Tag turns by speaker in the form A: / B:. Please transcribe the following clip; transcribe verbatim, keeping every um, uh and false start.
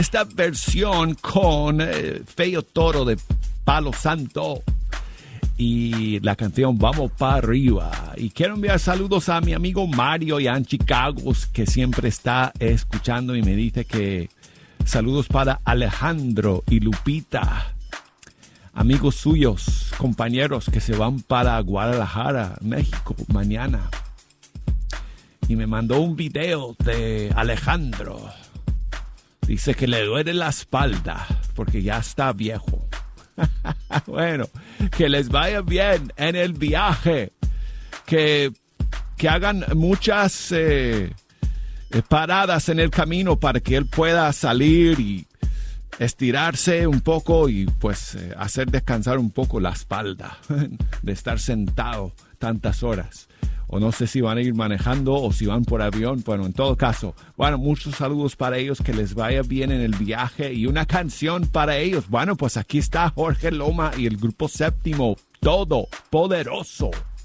A: esta versión con eh, Feo Toro de Palo Santo y la canción Vamos para Arriba. Y quiero enviar saludos a mi amigo Mario y en Chicago, que siempre está escuchando y me dice que saludos para Alejandro y Lupita, amigos suyos, compañeros que se van para Guadalajara, México, mañana. Y me mandó un video de Alejandro. Dice que le duele la espalda porque ya está viejo. Bueno, que les vaya bien en el viaje. Que, que hagan muchas eh, paradas en el camino para que él pueda salir y estirarse un poco y pues eh, hacer descansar un poco la espalda de estar sentado tantas horas. O no sé si van a ir manejando o si van por avión. Bueno, en todo caso, bueno, muchos saludos para ellos, que les vaya bien en el viaje y una canción para ellos. Bueno, pues aquí está Jorge Loma y el Grupo Séptimo, Todopoderoso.